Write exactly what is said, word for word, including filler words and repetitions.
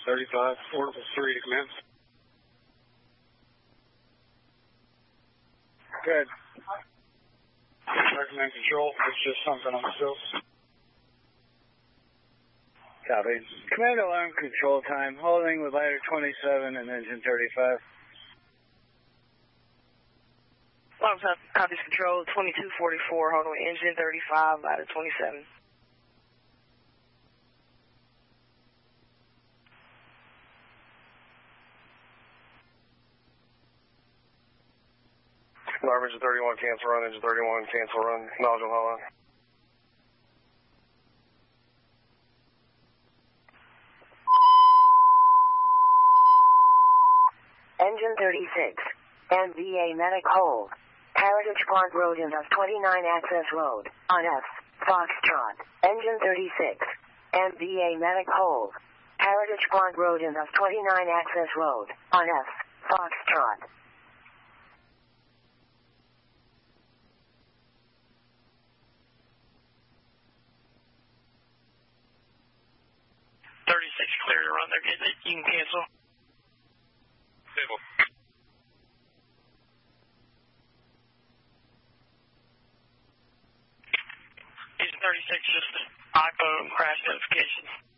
thirty-five, Orbital three to commence. Good. Recommend control, it's just something on the sills. Copy. Command alarm control time, holding with ladder twenty-seven and engine thirty-five. Alarm time, copies control, twenty-two forty-four, holding with engine thirty-five, ladder twenty-seven. Alarm engine thirty-one, cancel run, engine thirty-one, cancel run, nodule hold on. Engine thirty-six, M V A medic hold. Heritage Park Road and F twenty-nine access road, on F, Foxtrot. Engine thirty-six, M V A medic hold. Heritage Park Road and F twenty-nine access road, on F, Foxtrot. thirty-six clear to run there, you can cancel. Stable. Engine thirty-six, just iPhone crash notifications.